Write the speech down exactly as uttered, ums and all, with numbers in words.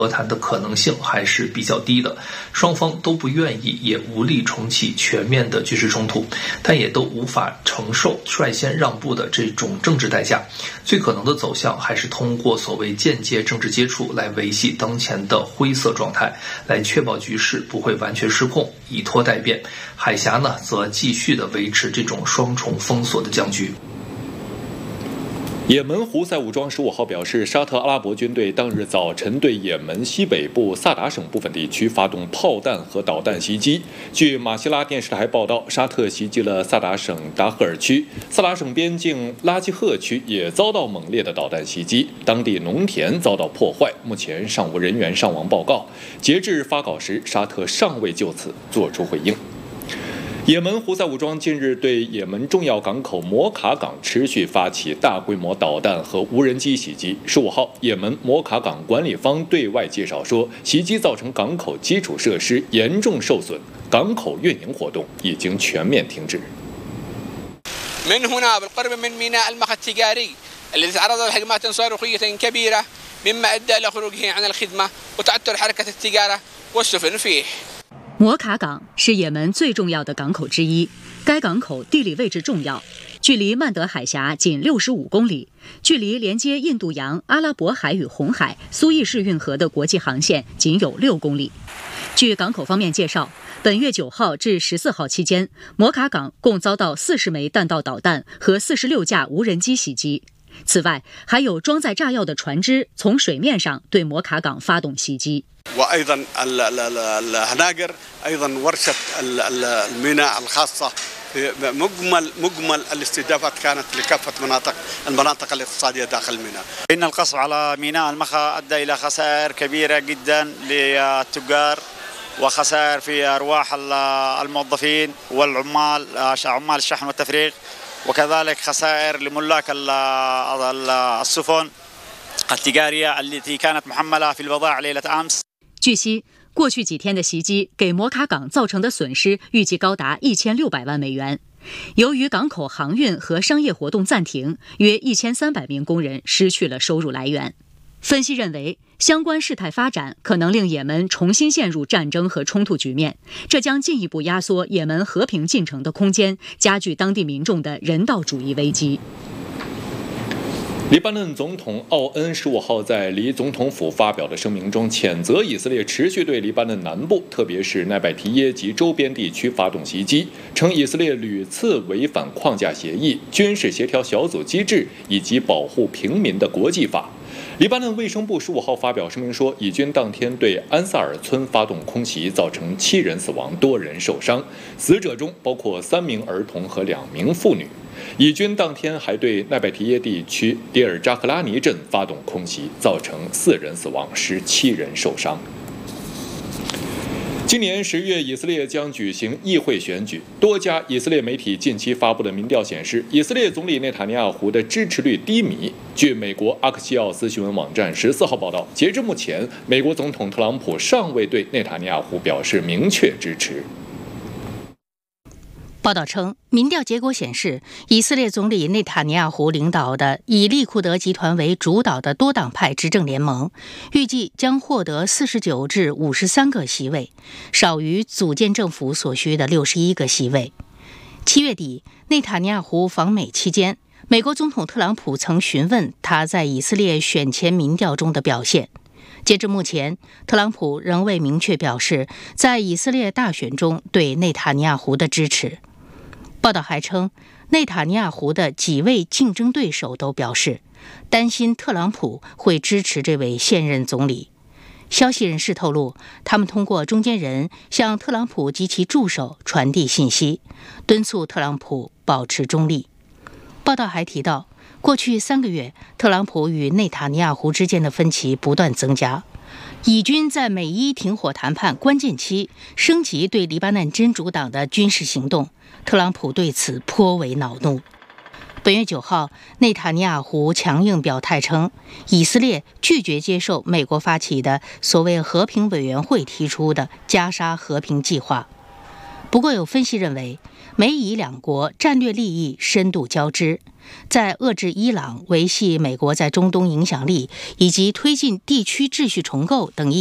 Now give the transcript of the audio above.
和谈的可能性还是比较低的，双方都不愿意也无力重启全面的军事冲突，但也都无法承受率先让步的这种政治代价。最可能的走向还是通过所谓间接政治接触来维系当前的灰色状态，来确保局势不会完全失控，以拖待变。海峡呢，则继续的维持这种双重封锁的僵局。 也门胡塞武装十五号表示，沙特阿拉伯军队当日早晨对也门西北部萨达省部分地区发动炮弹和导弹袭击。据马希拉电视台报道，沙特袭击了萨达省达赫尔区，萨达省边境拉基赫区也遭到猛烈的导弹袭击，当地农田遭到破坏，目前尚无人员伤亡报告。截至发稿时，沙特尚未就此作出回应。也门胡塞武装近日对也门重要港口摩卡港持续发起大规模导弹和无人机袭击。十五号，也门摩卡港管理方对外介绍说，袭击造成港口基础设施严重受损，港口运营活动已经全面停止。 من هنا بالقرب من ميناء المخا التجاري الذي تعرض لهجمات صاروخية كبيرة مما أدى إلى خروجه عن الخدمة وتعثر حركة التجارة والسفن فيه。 摩卡港是也门最重要的港口之一，该港口地理位置重要，距离曼德海峡仅六十五公里，距离连接印度洋、阿拉伯海与红海、苏伊士运河的国际航线仅有六公里。据港口方面介绍，本月九号至十四号期间，摩卡港共遭到四十枚弹道导弹和四十六架无人机袭击。此外，还有装载炸药的船只从水面上对摩卡港发动袭击。 وايضا الهناجر ايضا ورشه الميناء الخاصه مجمل مجمل الاستهدافات كانت لكافه مناطق المناطق الاقتصاديه داخل الميناء. ان القصف على ميناء المخا ادى الى خسائر كبيره جدا للتجار وخسائر في ارواح الموظفين والعمال عمال الشحن والتفريغ وكذلك خسائر لملاك السفن التجاريه التي كانت محمله في البضائع ليله امس。 据悉，过去几天的袭击给摩卡港造成的损失预计高达一千六百万美元。由于港口航运和商业活动暂停，约一千三百名工人失去了收入来源。分析认为，相关事态发展可能令也门重新陷入战争和冲突局面，这将进一步压缩也门和平进程的空间，加剧当地民众的人道主义危机。 黎巴嫩总统奥恩十五号在离总统府发表的声明中，谴责以色列持续对黎巴嫩南部，特别是奈拜提耶及周边地区发动袭击，称以色列屡次违反框架协议、军事协调小组机制以及保护平民的国际法。黎巴嫩卫生部十五号发表声明说，以军当天对安萨尔村发动空袭，造成七人死亡，多人受伤，死者中包括三名儿童和两名妇女。以军当天还对奈拜提耶地区迪尔扎克拉尼镇发动空袭，造成四人死亡，十七人受伤。今年十月，以色列将举行议会选举。多家以色列媒体近期发布的民调显示，以色列总理内塔尼亚胡的支持率低迷。据美国阿克西奥斯新闻网站十四号报道，截至目前，美国总统特朗普尚未对内塔尼亚胡表示明确支持。 报道称，民调结果显示，以色列总理内塔尼亚胡领导的以利库德集团为主导的多党派执政联盟，预计将获得四十九至五十三个席位，少于组建政府所需的六十一个席位。七月底，内塔尼亚胡访美期间，美国总统特朗普曾询问他在以色列选前民调中的表现。截至目前，特朗普仍未明确表示在以色列大选中对内塔尼亚胡的支持。报道还称，内塔尼亚胡的几位竞争对手都表示，担心特朗普会支持这位现任总理。消息人士透露，他们通过中间人向特朗普及其助手传递信息，敦促特朗普保持中立。报道还提到，过去三个月，特朗普与内塔尼亚胡之间的分歧不断增加。以军在美伊停火谈判关键期升级对黎巴嫩真主党的军事行动，特朗普对此颇为恼怒。本月九号，内塔尼亚胡强硬表态称，以色列拒绝接受美国发起的所谓和平委员会提出的加沙和平计划。 不过，有分析认为，美以两国战略利益深度交织，在遏制伊朗、维系美国在中东影响力以及推进地区秩序重构等